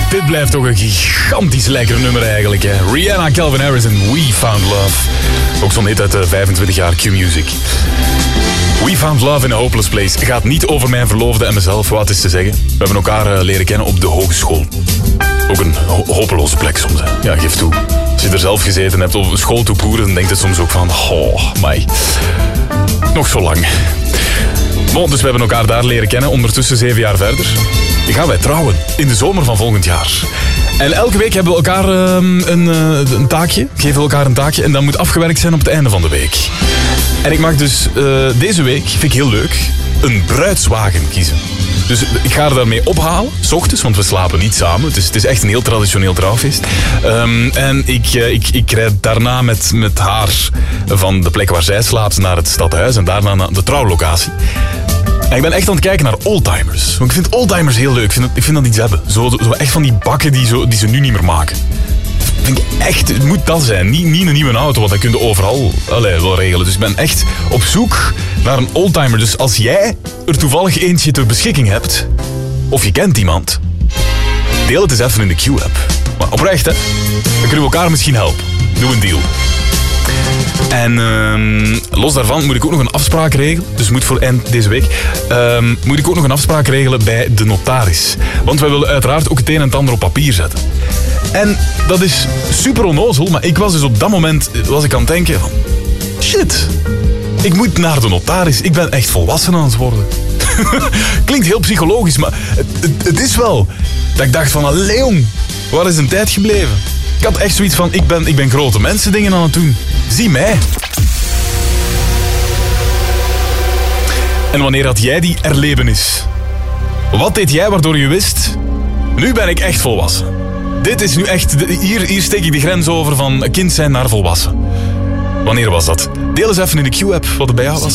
Dit blijft toch een gigantisch lekker nummer eigenlijk. Hè? Rihanna, Calvin Harris en We Found Love. Ook zo'n hit uit 25 jaar Q-Music. We Found Love in a Hopeless Place gaat niet over mijn verloofde en mezelf, wat is te zeggen. We hebben elkaar leren kennen op de hogeschool. Ook een hopeloze plek soms. Hè? Ja, geef toe. Als je er zelf gezeten hebt op een school te boeren, dan denkt het soms ook van... Oh, my. Nog zo lang. Bon, dus we hebben elkaar daar leren kennen. Ondertussen 7 jaar verder. Dan gaan wij trouwen. In de zomer van volgend jaar. En elke week hebben we elkaar een taakje. Geven we elkaar een taakje. En dat moet afgewerkt zijn op het einde van de week. En ik mag dus deze week, vind ik heel leuk, een bruidswagen kiezen. Dus ik ga er daarmee ophalen, 's ochtends, want we slapen niet samen. Het is echt een heel traditioneel trouwfeest. En ik rijd daarna met haar van de plek waar zij slaapt naar het stadhuis en daarna naar de trouwlocatie. En ik ben echt aan het kijken naar oldtimers. Want ik vind oldtimers heel leuk. Ik vind dat iets hebben. Zo echt van die bakken die ze nu niet meer maken. Vind ik echt, het moet dat zijn. Niet een nieuwe auto, want dat kun je overal wel regelen. Dus ik ben echt op zoek naar een oldtimer. Dus als jij er toevallig eentje ter beschikking hebt, of je kent iemand, deel het eens even in de Q-app. Maar oprecht, hè. Dan kunnen we elkaar misschien helpen. Doe een deal. En los daarvan moet ik ook nog een afspraak regelen. Dus moet voor eind deze week moet ik ook nog een afspraak regelen bij de notaris. Want wij willen uiteraard ook het een en het ander op papier zetten. En dat is super onnozel, maar ik was dus op dat moment aan het denken van... Shit, ik moet naar de notaris. Ik ben echt volwassen aan het worden. Klinkt heel psychologisch, maar het is wel. Dat ik dacht van, Leon, waar is een tijd gebleven? Ik had echt zoiets van, ik ben grote mensen dingen aan het doen. Zie mij. En wanneer had jij die erlevenis? Wat deed jij waardoor je wist, nu ben ik echt volwassen? Dit is nu echt, hier steek ik de grens over van kind zijn naar volwassen. Wanneer was dat? Deel eens even in de Q-app wat er bij jou was.